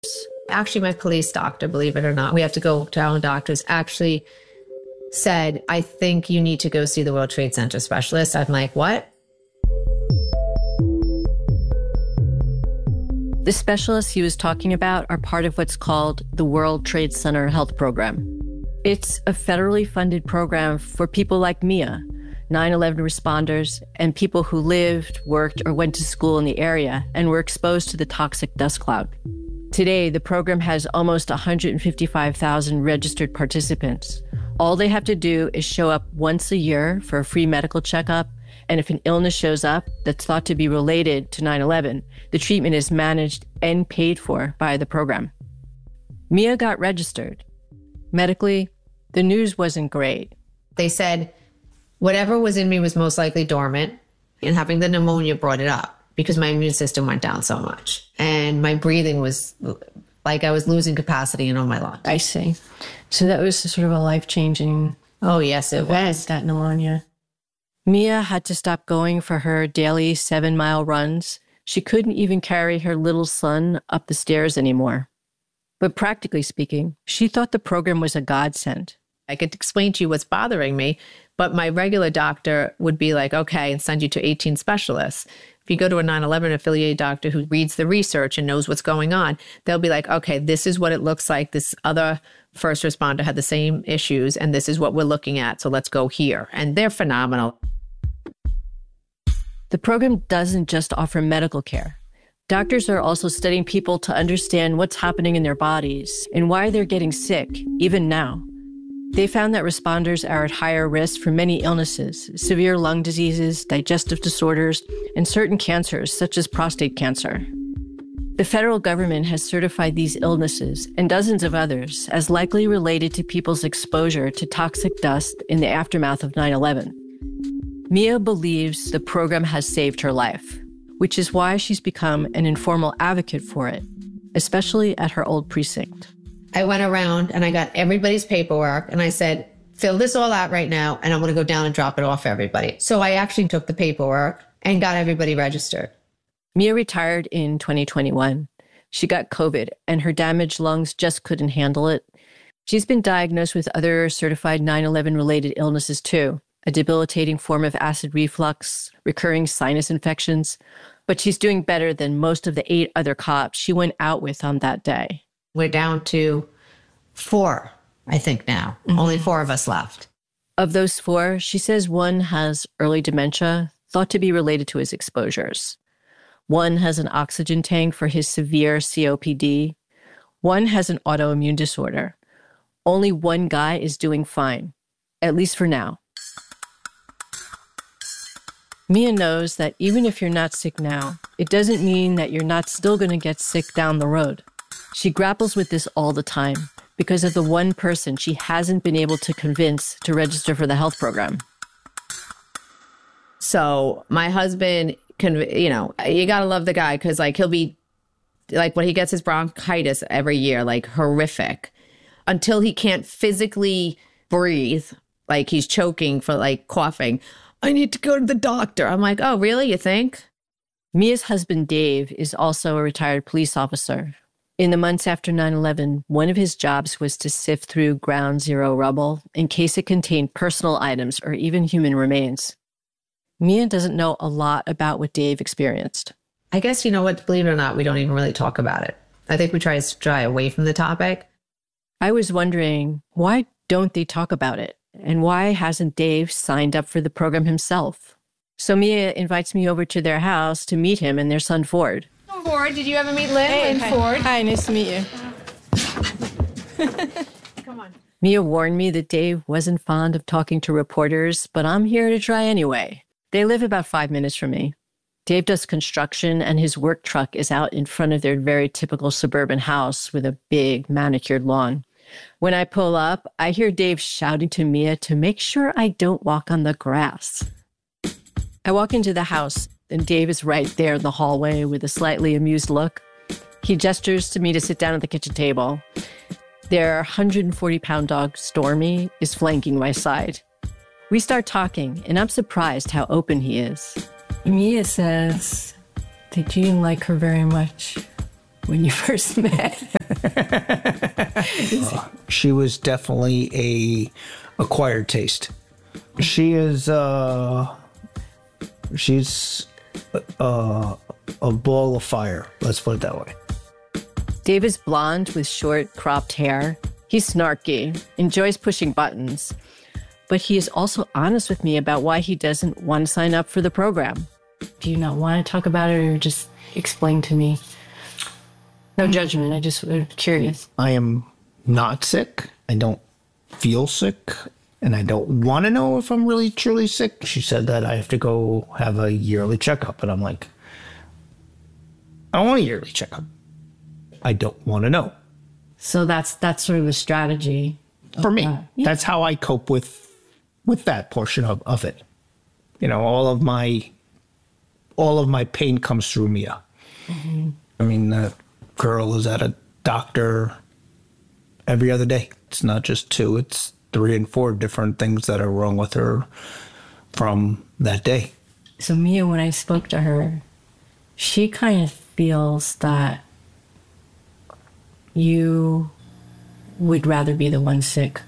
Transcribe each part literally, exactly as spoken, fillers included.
Actually, my police doctor, believe it or not, we have to go to our own doctors, actually said, I think you need to go see the World Trade Center specialist. I'm like, what? The specialists he was talking about are part of what's called the World Trade Center Health Program. It's a federally funded program for people like Mia, nine eleven responders, and people who lived, worked, or went to school in the area and were exposed to the toxic dust cloud. Today, the program has almost one hundred fifty-five thousand registered participants. All they have to do is show up once a year for a free medical checkup, and if an illness shows up that's thought to be related to nine eleven, the treatment is managed and paid for by the program. Mia got registered. Medically, the news wasn't great. They said whatever was in me was most likely dormant, and having the pneumonia brought it up because my immune system went down so much. And my breathing was like I was losing capacity in all my lungs. I see. So that was sort of a life-changing oh, yes, it event, was. that pneumonia. Mia had to stop going for her daily seven-mile runs. She couldn't even carry her little son up the stairs anymore. But practically speaking, she thought the program was a godsend. I could explain to you what's bothering me, but my regular doctor would be like, okay, and send you to eighteen specialists. If you go to a nine eleven affiliated doctor who reads the research and knows what's going on, they'll be like, okay, this is what it looks like. This other first responder had the same issues, and this is what we're looking at. So let's go here. And they're phenomenal. The program doesn't just offer medical care. Doctors are also studying people to understand what's happening in their bodies and why they're getting sick, even now. They found that responders are at higher risk for many illnesses, severe lung diseases, digestive disorders, and certain cancers, such as prostate cancer. The federal government has certified these illnesses and dozens of others as likely related to people's exposure to toxic dust in the aftermath of nine eleven. Mia believes the program has saved her life, which is why she's become an informal advocate for it, especially at her old precinct. I went around and I got everybody's paperwork and I said, fill this all out right now and I'm going to go down and drop it off for everybody. So I actually took the paperwork and got everybody registered. Mia retired in twenty twenty-one. She got COVID and her damaged lungs just couldn't handle it. She's been diagnosed with other certified nine eleven related illnesses too, a debilitating form of acid reflux, recurring sinus infections, but she's doing better than most of the eight other cops she went out with on that day. We're down to four, I think now. Mm-hmm. Only four of us left. Of those four, she says one has early dementia, thought to be related to his exposures. One has an oxygen tank for his severe C O P D. One has an autoimmune disorder. Only one guy is doing fine, at least for now. Mia knows that even if you're not sick now, it doesn't mean that you're not still going to get sick down the road. She grapples with this all the time because of the one person she hasn't been able to convince to register for the health program. So my husband, can, you know, you got to love the guy because like he'll be like when he gets his bronchitis every year, like horrific until he can't physically breathe, like he's choking for like coughing. I need to go to the doctor. I'm like, oh, really? You think? Mia's husband, Dave, is also a retired police officer. In the months after nine eleven, one of his jobs was to sift through ground zero rubble in case it contained personal items or even human remains. Mia doesn't know a lot about what Dave experienced. I guess, you know what, believe it or not, we don't even really talk about it. I think we try to shy away from the topic. I was wondering, why don't they talk about it? And why hasn't Dave signed up for the program himself? So Mia invites me over to their house to meet him and their son, Ford. Ford, did you ever meet Lynn? Hey, Lynn hi. Ford. Hi, nice to meet you. Come on. Mia warned me that Dave wasn't fond of talking to reporters, but I'm here to try anyway. They live about five minutes from me. Dave does construction, and his work truck is out in front of their very typical suburban house with a big manicured lawn. When I pull up, I hear Dave shouting to Mia to make sure I don't walk on the grass. I walk into the house, and Dave is right there in the hallway with a slightly amused look. He gestures to me to sit down at the kitchen table. Their one hundred forty pound dog, Stormy, is flanking my side. We start talking, and I'm surprised how open he is. Mia says that you didn't like her very much when you first met? uh, she was definitely a acquired taste. She is, uh, she's uh, a ball of fire. Let's put it that way. Dave is blonde with short, cropped hair. He's snarky, enjoys pushing buttons. But he is also honest with me about why he doesn't want to sign up for the program. Do you not want to talk about it or just explain to me? No judgment. I just am curious. I am not sick. I don't feel sick. And I don't want to know if I'm really truly sick. She said that I have to go have a yearly checkup. And I'm like, I don't want a yearly checkup. I don't want to know. So that's that's sort of a strategy. For me. That. Yeah. That's how I cope with with that portion of, of it. You know, all of my all of my pain comes through Mia. Mm-hmm. I mean, that girl is at a doctor every other day. It's not just two, it's three and four different things that are wrong with her from that day. So Mia, when I spoke to her, she kind of feels that you would rather be the one sick.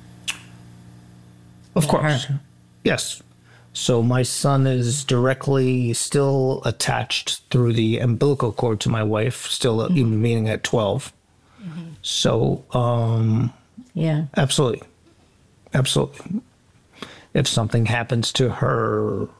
Of course. Her. Yes. So my son is directly still attached through the umbilical cord to my wife, still mm-hmm. even being at twelve. Mm-hmm. So, um, yeah, absolutely. Absolutely. If something happens to her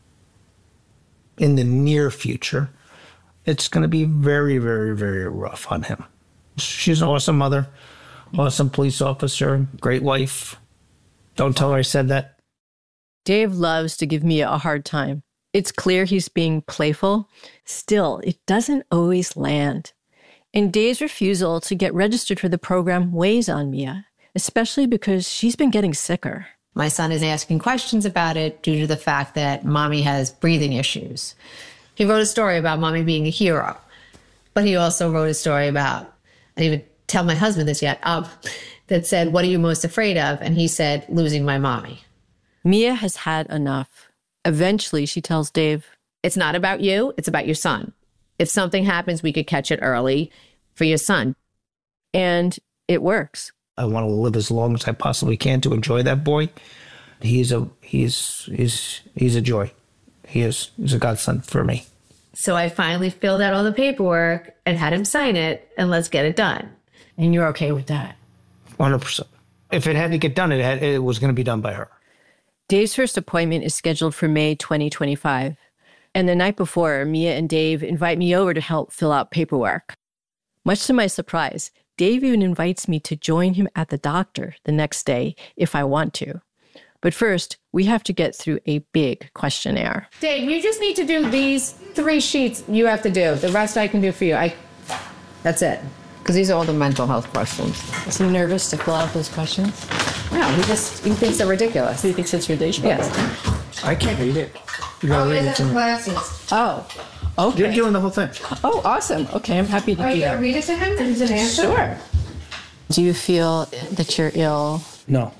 in the near future, it's going to be very, very, very rough on him. She's an awesome mother, awesome police officer, great wife. Don't tell her I said that. Dave loves to give Mia a hard time. It's clear he's being playful. Still, it doesn't always land. And Dave's refusal to get registered for the program weighs on Mia, especially because she's been getting sicker. My son is asking questions about it due to the fact that mommy has breathing issues. He wrote a story about mommy being a hero, but he also wrote a story about, I didn't even tell my husband this yet, um, that said, what are you most afraid of? And he said, losing my mommy. Mia has had enough. Eventually, she tells Dave, it's not about you, it's about your son. If something happens, we could catch it early for your son. And it works. I want to live as long as I possibly can to enjoy that boy. He's a he's he's he's a joy. He is he's a godsend for me. So I finally filled out all the paperwork and had him sign it, and let's get it done. And you're okay with that? one hundred percent. If it had to get done, it had, it was going to be done by her. Dave's first appointment is scheduled for May twenty twenty-five. And the night before, Mia and Dave invite me over to help fill out paperwork. Much to my surprise, Dave even invites me to join him at the doctor the next day if I want to. But first, we have to get through a big questionnaire. Dave, you just need to do these three sheets you have to do. The rest I can do for you. I, that's it. Because these are all the mental health questions. Is he nervous to fill out those questions? No, he just he thinks they're ridiculous. He thinks it's ridiculous? Yes. I can't read it. You gotta oh, read it to me. Glasses. Oh, okay. You're doing the whole thing. Oh, awesome. Okay, I'm happy to Are do you that. going to read it to him? Is it an answer? Sure. Do you feel that you're ill? No.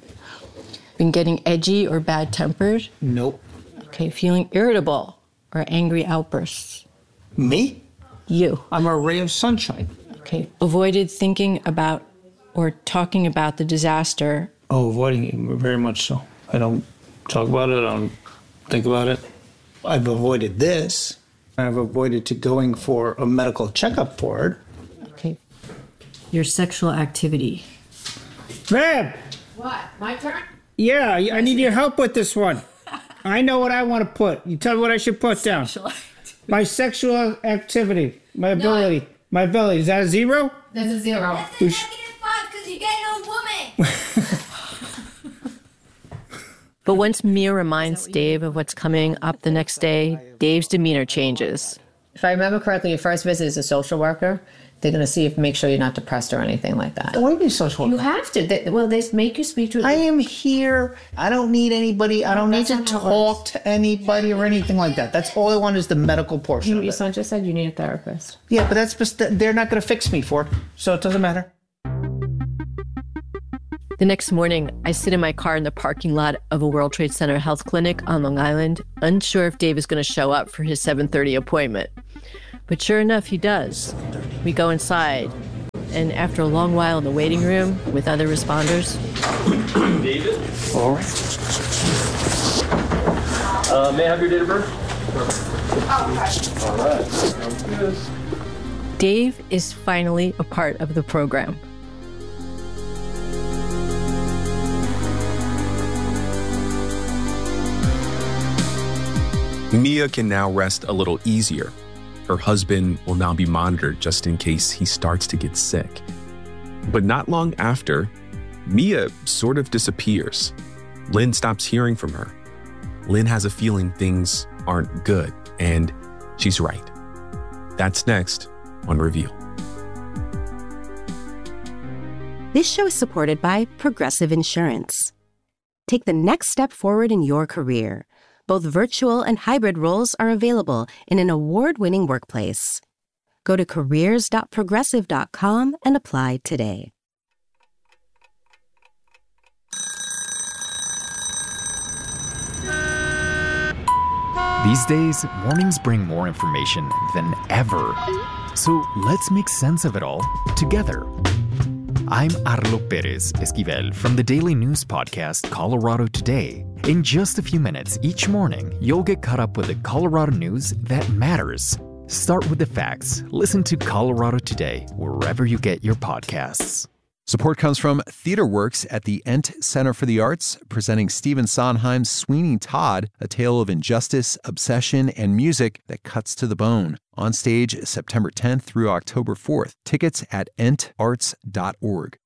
Been getting edgy or bad-tempered? Nope. Okay, feeling irritable or angry outbursts? Me? You. I'm a ray of sunshine. Okay, avoided thinking about or talking about the disaster? Oh, avoiding it, very much so. I don't talk about it, I don't think about it. I've avoided this. I've avoided to going for a medical checkup for it. Okay. Your sexual activity. Babe! What? My turn? Yeah, I need your help with this one. I know what I want to put. You tell me what I should put down. Sexual activity. My sexual activity. My ability. No. My ability. Is that a zero? That's a zero. That's a negative five because you're getting a woman. But once Mia reminds Dave of what's coming up the next day, Dave's demeanor changes. If I remember correctly, your first visit is a social worker. They're going to see if make sure you're not depressed or anything like that. What do you mean social worker? You have to. They, well, they make you speak to. I am here. I don't need anybody. I don't need to talk to anybody or anything like that. That's all I want is the medical portion. You know what your son just said? You need a therapist. Yeah, but that's just, they're not going to fix me for it, so it doesn't matter. The next morning, I sit in my car in the parking lot of a World Trade Center health clinic on Long Island, unsure if Dave is going to show up for his seven thirty appointment. But sure enough, he does. We go inside, and after a long while in the waiting room with other responders... David? All right. Uh, may I have your date of birth? Oh, all right. Sounds good. Dave is finally a part of the program. Mia can now rest a little easier. Her husband will now be monitored just in case he starts to get sick. But not long after, Mia sort of disappears. Lynn stops hearing from her. Lynn has a feeling things aren't good, and she's right. That's next on Reveal. This show is supported by Progressive Insurance. Take the next step forward in your career. Both virtual and hybrid roles are available in an award-winning workplace. Go to careers dot progressive dot com and apply today. These days, mornings bring more information than ever. So let's make sense of it all together. I'm Arlo Perez Esquivel from the daily news podcast Colorado Today. In just a few minutes each morning, you'll get caught up with the Colorado news that matters. Start with the facts. Listen to Colorado Today wherever you get your podcasts. Support comes from TheaterWorks at the Ent Center for the Arts, presenting Stephen Sondheim's Sweeney Todd, a tale of injustice, obsession, and music that cuts to the bone. On stage September tenth through October fourth. Tickets at ent arts dot org.